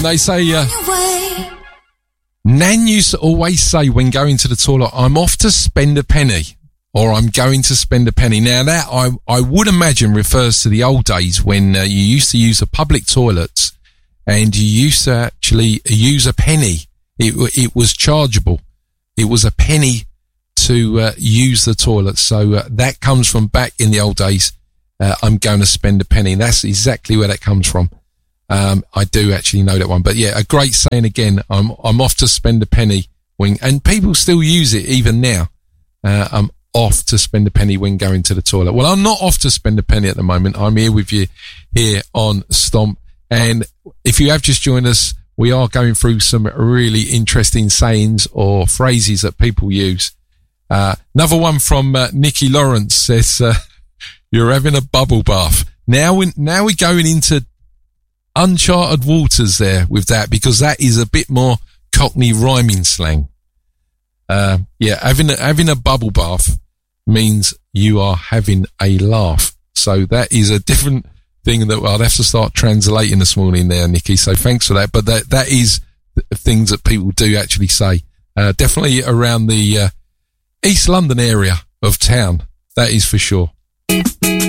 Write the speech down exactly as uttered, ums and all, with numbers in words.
They say, uh, Nan used to always say when going to the toilet, I'm off to spend a penny, or I'm going to spend a penny. Now that I, I would imagine refers to the old days when uh, you used to use the public toilets and you used to actually use a penny. It, it was chargeable. It was a penny to uh, use the toilet. So uh, that comes from back in the old days. Uh, I'm going to spend a penny. And that's exactly where that comes from. Um, I do actually know that one, but yeah, a great saying again. I'm, I'm off to spend a penny when, and people still use it even now. Uh, I'm off to spend a penny when going to the toilet. Well, I'm not off to spend a penny at the moment. I'm here with you here on Stomp. And if you have just joined us, we are going through some really interesting sayings or phrases that people use. Uh, another one from uh, Nikki Lawrence says, uh, you're having a bubble bath. Now we now we're going into uncharted waters there with that, because that is a bit more Cockney rhyming slang. Uh, yeah, having a, having a bubble bath means you are having a laugh. So that is a different thing that I'd have to start translating this morning there, Nikki. So thanks for that. But that, that is things that people do actually say. Uh, definitely around the, uh, East London area of town. That is for sure.